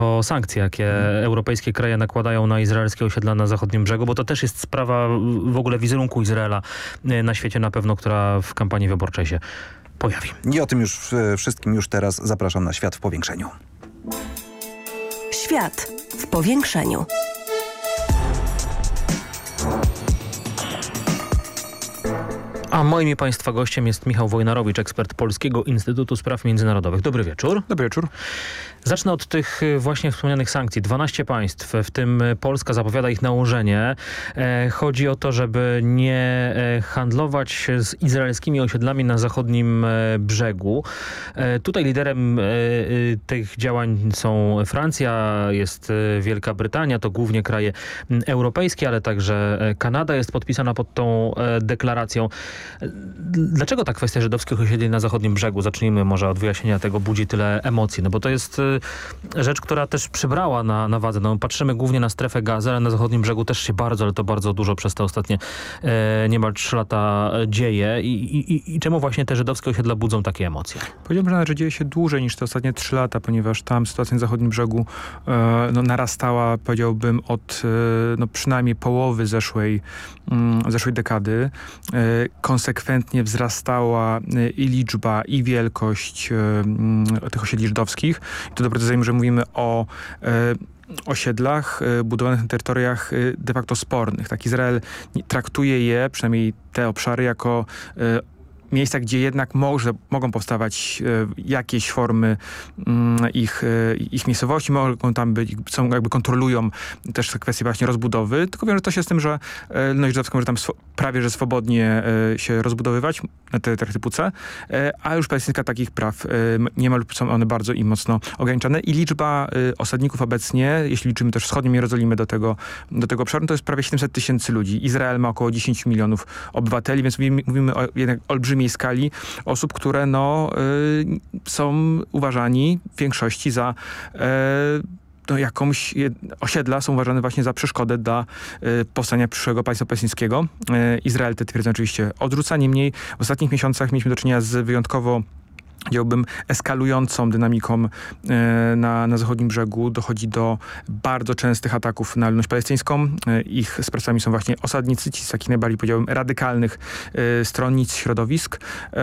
O sankcje, jakie europejskie kraje nakładają na izraelskie osiedla na zachodnim brzegu, bo to też jest sprawa w ogóle wizerunku Izraela na świecie na pewno, która w kampanii wyborczej się pojawi. I o tym już wszystkim już teraz zapraszam na Świat w powiększeniu. Świat w powiększeniu. A moim i Państwa gościem jest Michał Wojnarowicz, ekspert Polskiego Instytutu Spraw Międzynarodowych. Dobry wieczór. Dobry wieczór. Zacznę od tych właśnie wspomnianych sankcji. 12 państw, w tym Polska, zapowiada ich nałożenie. Chodzi o to, żeby nie handlować z izraelskimi osiedlami na zachodnim brzegu. Tutaj liderem tych działań są Francja, jest Wielka Brytania, to głównie kraje europejskie, ale także Kanada jest podpisana pod tą deklaracją. Dlaczego ta kwestia żydowskich osiedli na zachodnim brzegu, zacznijmy może od wyjaśnienia tego, budzi tyle emocji? No bo to jest rzecz, która też przybrała na wadze. No, patrzymy głównie na strefę Gazy, ale na zachodnim brzegu też się bardzo, ale to bardzo dużo przez te ostatnie niemal 3 lata dzieje. I czemu właśnie te żydowskie osiedla budzą takie emocje? Powiedziałbym, że nawet dzieje się dłużej niż te ostatnie 3 lata, ponieważ tam sytuacja na zachodnim brzegu narastała, powiedziałbym, od przynajmniej połowy zeszłej dekady. Konsekwentnie wzrastała i liczba, i wielkość tych osiedli żydowskich. I to doprecyzujemy, że mówimy o osiedlach budowanych na terytoriach de facto spornych. Tak, Izrael traktuje je, przynajmniej te obszary, jako miejsca, gdzie jednak mogą powstawać jakieś formy ich miejscowości, mogą tam być, kontrolują też kwestie właśnie rozbudowy, tylko wiąże to się z tym, że ludność żydowska może tam prawie że swobodnie się rozbudowywać na terytoriach typu C, a już palestyńska takich praw niemal są one bardzo i mocno ograniczone i liczba osadników obecnie, jeśli liczymy też wschodnią Jerozolimę do tego obszaru, to jest prawie 700 000 ludzi. Izrael ma około 10 milionów obywateli, więc mówimy o jednak olbrzymiej skali osób, które są uważani w większości za jakąś osiedla są uważane właśnie za przeszkodę dla powstania przyszłego państwa palestyńskiego. Izrael te twierdzenia oczywiście odrzuca, niemniej w ostatnich miesiącach mieliśmy do czynienia z wyjątkowo, powiedziałbym, eskalującą dynamiką na zachodnim brzegu. Dochodzi do bardzo częstych ataków na ludność palestyńską. Ich sprawcami są właśnie osadnicy, ci z takich najbardziej, powiedziałbym, radykalnych stronnic, środowisk.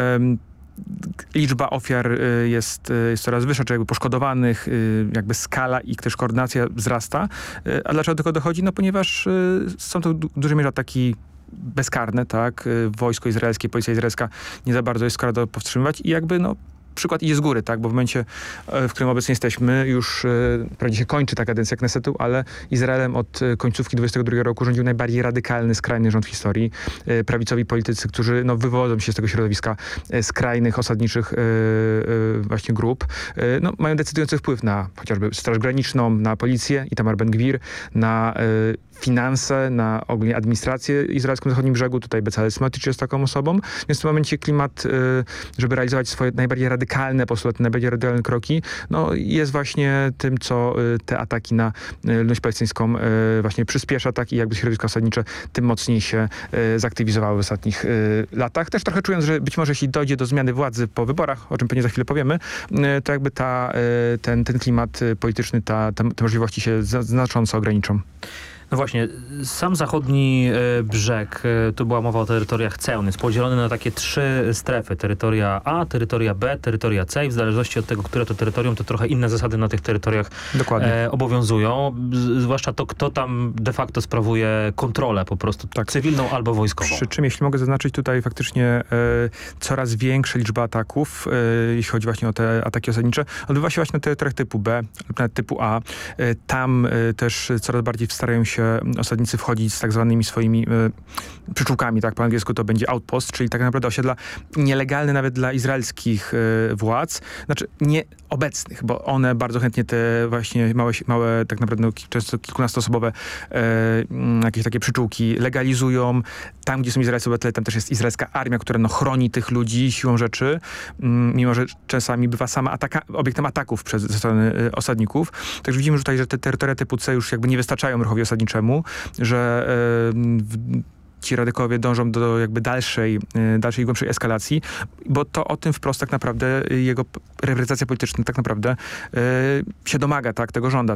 Liczba ofiar jest coraz wyższa, czy jakby poszkodowanych, jakby skala i też koordynacja wzrasta. A dlaczego do tego dochodzi? No ponieważ są to w dużej mierze ataki bezkarne, tak? Wojsko izraelskie, policja izraelska nie za bardzo jest skora to powstrzymywać i jakby przykład idzie z góry, tak? Bo w momencie, w którym obecnie jesteśmy, już prawie się kończy ta kadencja Knesetu, ale Izraelem od końcówki 22 roku rządził najbardziej radykalny, skrajny rząd w historii. Prawicowi politycy, którzy wywodzą się z tego środowiska skrajnych, osadniczych właśnie grup, mają decydujący wpływ na chociażby Straż Graniczną, na policję, Itamar Ben-Gvir, na finanse, na ogólnie administrację izraelską na zachodnim brzegu. Tutaj Bezalel Smotrich jest taką osobą. Więc w tym momencie klimat, żeby realizować swoje najbardziej radykalne postulaty, najbardziej radykalne kroki, jest właśnie tym, co te ataki na ludność palestyńską właśnie przyspiesza, tak, i jakby środowiska osadnicze tym mocniej się zaktywizowały w ostatnich latach. Też trochę czując, że być może jeśli dojdzie do zmiany władzy po wyborach, o czym pewnie za chwilę powiemy, to jakby ten klimat polityczny, te możliwości się znacząco ograniczą. No właśnie, sam zachodni brzeg, tu była mowa o terytoriach C, on jest podzielony na takie 3 strefy. Terytoria A, terytoria B, terytoria C i w zależności od tego, które to terytorium, to trochę inne zasady na tych terytoriach obowiązują. Zwłaszcza to, kto tam de facto sprawuje kontrolę po prostu, tak, cywilną albo wojskową. Przy czym, jeśli mogę zaznaczyć, tutaj faktycznie coraz większa liczba ataków, jeśli chodzi właśnie o te ataki osadnicze, odbywa się właśnie na terytoriach typu B lub nawet typu A. Tam też coraz bardziej starają się osadnicy wchodzić z tak zwanymi swoimi przyczółkami, tak, po angielsku to będzie outpost, czyli tak naprawdę osiedla nielegalne nawet dla izraelskich władz, znaczy nie obecnych, bo one bardzo chętnie te właśnie małe tak naprawdę często kilkunastoosobowe jakieś takie przyczółki legalizują. Tam, gdzie są izraelscy obywatele, tam też jest izraelska armia, która chroni tych ludzi siłą rzeczy, mimo że czasami bywa sama obiektem ataków ze strony osadników. Także widzimy, że tutaj, że te terytoria typu C już jakby nie wystarczają ruchowi osadniczemu, że ci radykowie dążą do jakby dalszej głębszej eskalacji, bo to o tym wprost tak naprawdę jego reprezentacja polityczna tak naprawdę się domaga, tak, tego żąda.